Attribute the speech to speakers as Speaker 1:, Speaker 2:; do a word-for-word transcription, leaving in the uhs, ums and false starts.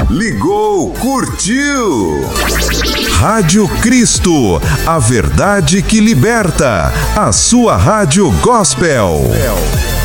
Speaker 1: ligou, curtiu. Rádio Cristo, a verdade que liberta. A sua rádio gospel.